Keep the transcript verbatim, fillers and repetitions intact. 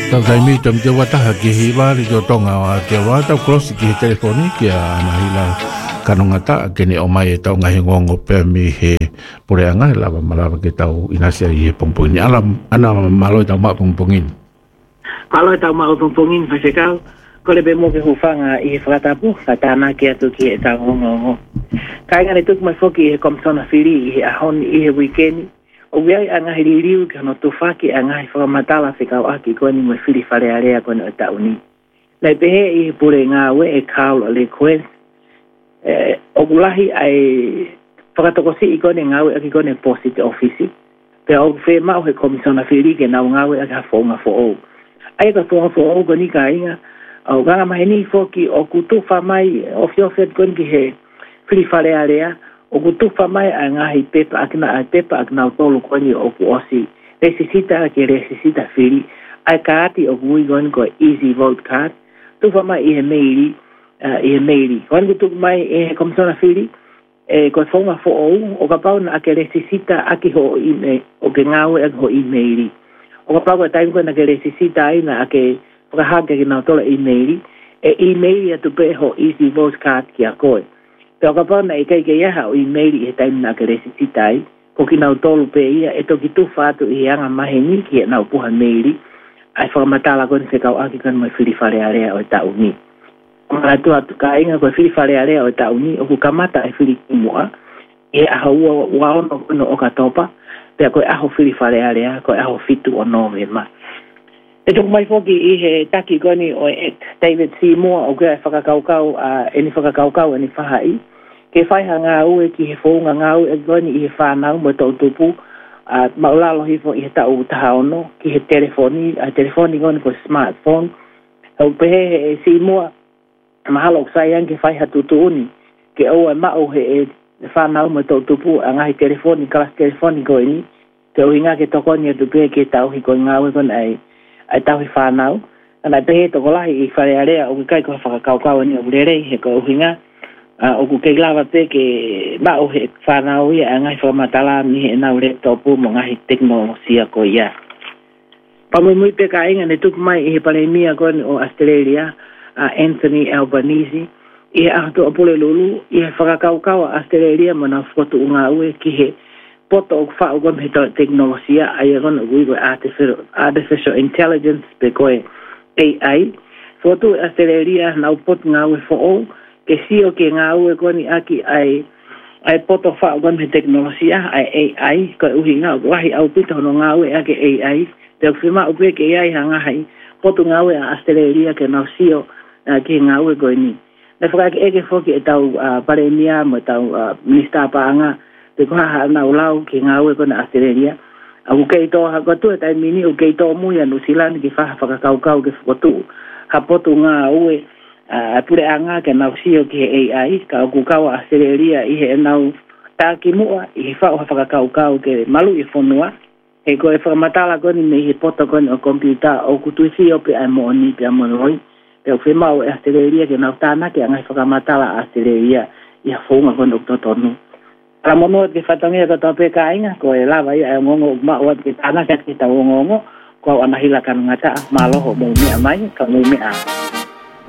Tau tai mi tam te wataha ki hiwa li to tonga wa te wata cross ki telefoni ki ana hila kanonga ta kene o mai tau ngai ngongo pe mi he pureanga la malava ke tau inasia i pomponi ala ana malo tau ma pompongin malo tau ma pompongin fa se kau ko le be mo ke hufanga i frata pu fatana ke atu ki tau ngongo kai ngale tuk mai foki e komsona fili i a hon i weekend o wei anga hiririu ka no tofaki anga i wha matala se kau aki koni mo fili whare area koni o tauni. Lai pehe i pure ngā we e kao le koe o gulahi ai whakatokosi i koni ngā we aki koni posi te ofisi pe o whe mau he komisona fili ke nau ngā we aki ha whonga fo o. Ai ka whonga fo o koni ka inga o ganga maheni foki o kutufa mai o fiofet koni ki he fili whare area o kutufa mai a ngahi pepa akina a pepa akina o tolu koni o ku osi resisita ke resisita fili ai kaati o kui koni ko easy vote card tufa mai i he meiri uh, i he meiri koni kutufa mai i he komisona fili e ko fonga fo o o ka pauna ake resisita aki ho i me o ke ngawe ak ho i meiri o ka pauna taim kona ke resisita aina ake wakahake kina o tolu i meiri e i meiri atu pe ho easy vote card ki a koe Pea kapana e kai kei aha o i meiri e taimina ke resiti tai, ko ki nau tolu pe ia e toki tuwha atu i anga maheni ki e nau puha meiri, ai whakamatala koni se kau aki kani mai whiri whare area o e tauni. Kona tu atu ka inga koe whiri whare area o e tauni, o ku kamata e whiri kimua, e aha ua waono kono o katopa, pea koe aho whiri whare area, koe aho fitu o nome ma. E tuku mai foki i he taki koni o e David Seymour o kia whakakaukau, uh, eni whakakaukau eni whahai. Ke whaiha ngā ue ki he whaunga ngā ue e koni i he whanau mo tau tupu, uh, maulalo hifo i he tau taha ono, ki he telefoni, a uh, telefoni koni ko smartphone. Hau pehe he Seymour, mahalo ksai ang ke whaiha tutu uni, ke au e mao he e whanau mo tau tupu, a ngahi telefoni, kalas telefoni ko ini, ke au hinga ke tokoni atu pehe ke tau hi ko ngā ue koni ai, ai tau hi whanau, ana pehe toko lahi i whare area o kai ko whakakaukau ni o rerei he ko uhinga, uh, o ku kei lawa pe ke mao he whanau ia a ngai whamatala mi he nau re topu mo ngahi teknolosia ko ia. Pamui mui pe ka inga ne tuku mai i he palemia koni o Australia, uh, Anthony Albanese, i he ahatu apule lulu, i he whakakaukau a Australia mo na whotu unga ue ki he poto o kwha o he teknolosia ai a kona ui koe artificial, artificial intelligence pe koe A I. Fotu Australia nau pot ngā ue fo o, ke sio ke ngā ue koni aki ai ai poto wha o he teknolosia ai A I, koe uhi ngā wahi au pita hono ngā ue ake A I, te o whima o pe ke A I hanga hai, poto ngā ue a Australia ke nau sio uh, ke ngā ue koe ni. Ne whakake eke foki e tau uh, paremia mo tau uh, minister paanga, te koha nau lau ki ngā ue kona Australia. A u kei tō hakotu e tai mini u kei tō mui a Nusilani ki whaha whakakaukau ke whakotu. Ha potu ngā ue a pure anga ke nau sio ki he A I, ka o kukawa Australia i he nau tāki mua i he whao whakakaukau ke malu i whonua. He koe whakamatala koni me he poto koni o kompita o kutuisi o pe ai mooni pe a monoi. Pe o whemau e Australia ke nau tāna ke angai whakamatala Australia i ha whonga koni o totonu. Ka mono ke whatangia ka tau pe ka inga, ko e lawa ia e ngongo mao at ke tāna kat ki tau ngongo, ko ana hila ka ngata, maloho mo mea mai, ka mo mea.